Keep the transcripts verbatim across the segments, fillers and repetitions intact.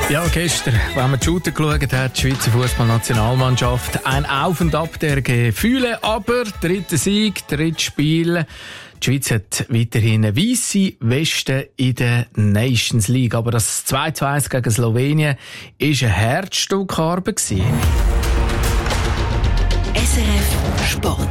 Ja, gestern, wenn man die Shooter geschaut hat, die Schweizer Fußballnationalmannschaft, ein Auf und Ab der Gefühle, aber dritter Sieg, drittes Spiel. Die Schweiz hat weiterhin eine weisse Weste in der Nations League, aber das zwei zu eins gegen Slowenien war ein Herzstückarbeit. S R F Sport.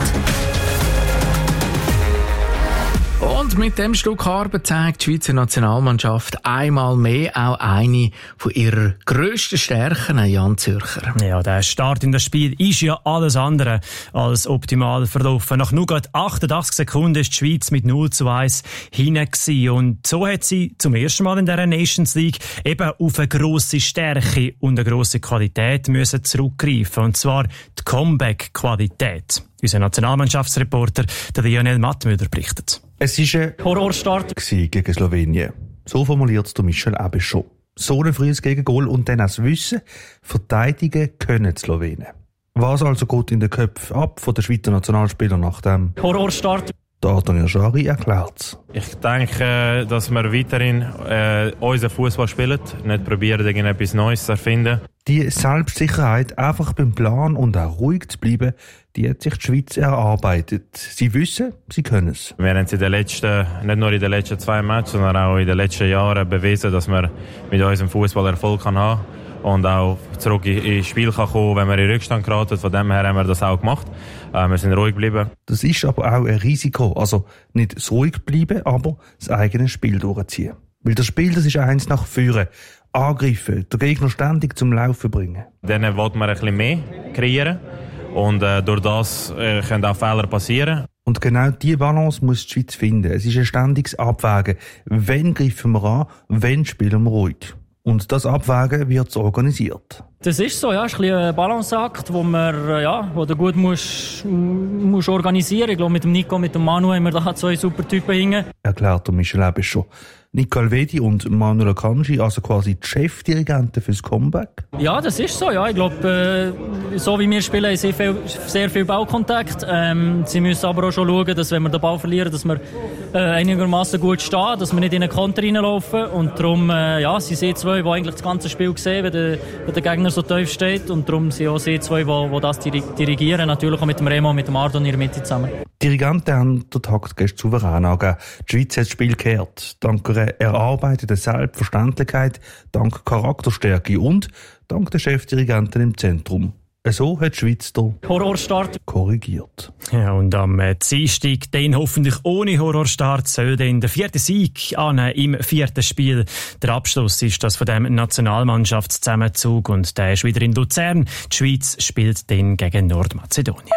Und mit dem Stück Arbeit zeigt die Schweizer Nationalmannschaft einmal mehr auch eine von ihrer grössten Stärken, Jan Zürcher. Ja, der Start in das Spiel ist ja alles andere als optimal verlaufen. Nach nur gerade achtundachtzig Sekunden ist die Schweiz mit null zu eins hinein gewesen. Und so hat sie zum ersten Mal in dieser Nations League eben auf eine grosse Stärke und eine grosse Qualität müssen zurückgreifen. Und zwar die Comeback-Qualität. Unser Nationalmannschaftsreporter, der Lionel Mattmüller, berichtet. Es war ein Horrorstart gegen Slowenien. So formuliert es Michel Abe schon. So ein frühes Gegengol und dann auch das Wissen, verteidigen können die Slowenen. Was also geht in den Köpfen ab von den Schweizer Nationalspielern nach dem Horrorstart? Der Adrian Schari erklärt's. Ich denke, dass wir weiterhin äh, unseren Fußball spielen, nicht probieren, irgendetwas Neues zu erfinden. Die Selbstsicherheit, einfach beim Plan und auch ruhig zu bleiben, die hat sich die Schweiz erarbeitet. Sie wissen, sie können es. Wir haben es in den letzten, nicht nur in den letzten zwei Matches, sondern auch in den letzten Jahren bewiesen, dass wir mit unserem Fußball Erfolg haben kann und auch zurück ins Spiel kann kommen, wenn wir in Rückstand geraten. Von dem her haben wir das auch gemacht. Äh, wir sind ruhig geblieben. Das ist aber auch ein Risiko. Also nicht das ruhig bleiben, aber das eigene Spiel durchziehen. Weil das Spiel, das ist eins nach vorne. Angreifen, den Gegner ständig zum Laufen bringen. Dann wollten wir ein bisschen mehr kreieren. Und äh, durch das äh, können auch Fehler passieren. Und genau diese Balance muss die Schweiz finden. Es ist ein ständiges Abwägen. Wann greifen wir an, wann spielen wir ruhig. Und das Abwägen wird organisiert. Das ist so, ja. Es ist ein bisschen ein Balanceakt, wo man, ja, wo du gut musst, musst organisieren. Ich glaube, mit dem Nico, mit dem Manu haben wir da zwei super Typen hängen. Erklärt Michel Abe schon. Nico Alvedi und Manuel Akanji, also quasi die Chefdirigenten fürs Comeback? Ja, das ist so, ja. Ich glaube, äh, so wie wir spielen, haben sehr viel, sehr viel Ballkontakt. Ähm, sie müssen aber auch schon schauen, dass wenn wir den Ball verlieren, dass wir äh, einigermaßen gut stehen, dass wir nicht in einen Konter reinlaufen. Und darum, äh, ja, sie sind zwei, die eigentlich das ganze Spiel sehen, wenn der, wenn der Gegner so tief steht. Und darum sind auch sie zwei, die, die das dirigieren. Natürlich auch mit dem Remo und mit dem Ardon in der Mitte zusammen. Die Dirigenten haben den Takt gestern souverän angegeben. Die Schweiz hat das Spiel gekehrt. Dank einer erarbeiteten Selbstverständlichkeit, dank Charakterstärke und dank der Chefdirigenten im Zentrum. So hat die Schweiz den Horrorstart korrigiert. Ja, und am Dienstag, den hoffentlich ohne Horrorstart, soll dann der vierte Sieg an im vierten Spiel. Der Abschluss ist das von dem Nationalmannschaftszusammenzug und der ist wieder in Luzern. Die Schweiz spielt dann gegen Nordmazedonien.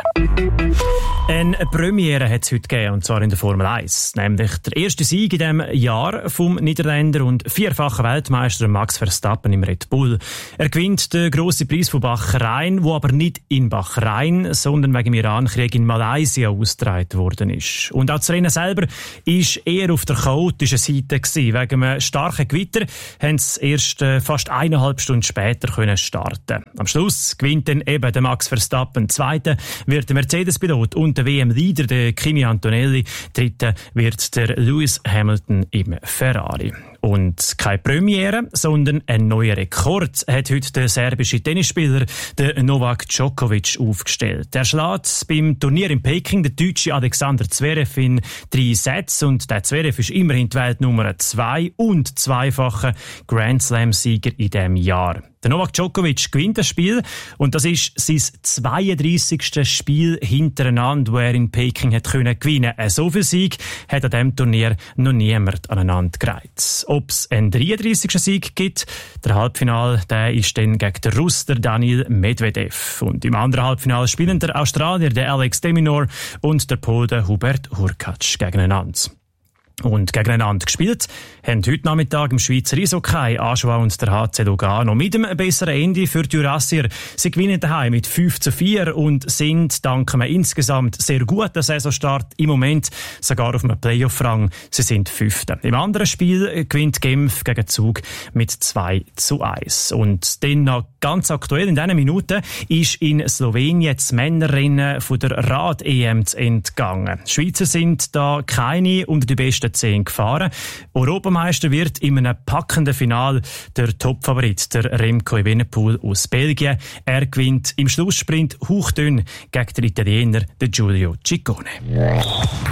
Eine Premiere hat es heute gegeben, und zwar in der Formel eins. Nämlich der erste Sieg in diesem Jahr vom Niederländer und vierfachen Weltmeister Max Verstappen im Red Bull. Er gewinnt den grossen Preis von Bahrain, wo aber nicht in Bahrain, sondern wegen dem Irankrieg in Malaysia ausgetragen worden ist. Und auch das Rennen selber ist eher auf der chaotischen Seite gewesen. Wegen einem starken Gewitter haben sie erst äh, fast eineinhalb Stunden später können starten. Am Schluss gewinnt dann eben der Max Verstappen. Zweiter wird der Mercedes-Pilot und der W M-Leader, der Kimi Antonelli. Dritter wird der Lewis Hamilton im Ferrari. Und keine Premiere, sondern ein neuer Rekord hat heute der serbische Tennisspieler der Novak Djokovic aufgestellt. Er schlägt beim Turnier in Peking den deutschen Alexander Zverev in drei Sätzen und der Zverev ist immerhin die Weltnummer zwei und zweifacher Grand Slam-Sieger in diesem Jahr. Der Novak Djokovic gewinnt das Spiel und das ist sein zweiunddreissigste Spiel hintereinander, wo er in Peking hat können gewinnen. So viel Sieg hat an diesem Turnier noch niemand aneinander gereiht. Ob es einen dreiunddreissigsten Sieg gibt, der Halbfinal, der ist dann gegen den Russ, der Daniil Medvedev. Und im anderen Halbfinale spielen der Australier, der Alex de Minaur und der Pole, der Hubert Hurkacz gegeneinander. Und gegeneinander gespielt haben heute Nachmittag im Schweizer Eishockey Aschua und der H C Lugano mit einem besseren Ende für die Jurassier. Sie gewinnen daheim mit fünf zu vier und sind dank einem insgesamt sehr guten Saisonstart im Moment sogar auf einem Playoff-Rang. Sie sind Fünfte. Im anderen Spiel gewinnt Genf gegen Zug mit zwei zu eins. Und dann noch ganz aktuell in diesen Minuten ist in Slowenien das Männerrennen von der Rad-E M zu entgangen. Die Schweizer sind da keine unter die besten ersten zehn gefahren. Europameister wird in einem packenden Final der Topfavorit, der Remco Evenepoel aus Belgien. Er gewinnt im Schlusssprint hauchdünn gegen den Italiener, den Giulio Ciccone.